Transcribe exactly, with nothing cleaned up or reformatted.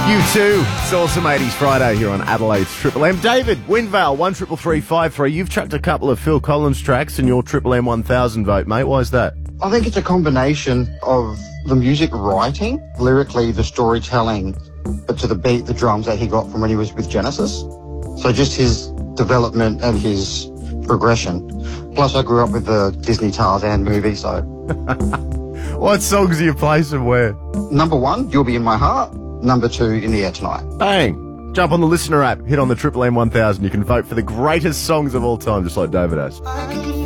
You too. It's Awesome eighties Friday here on Adelaide's Triple M. David, Windvale, one triple three five three. You've chucked a couple of Phil Collins tracks in your Triple M one thousand vote, mate. Why is that? I think it's a combination of the music writing, lyrically the storytelling, but to the beat, the drums that he got from when he was with Genesis. So just his development and his progression. Plus, I grew up with the Disney Tarzan movie, so... What songs are you placing where? Number one, You'll Be In My Heart. Number two, In the Air Tonight. Bang! Jump on the listener app, hit on the Triple M one thousand. You can vote for the greatest songs of all time, just like David has.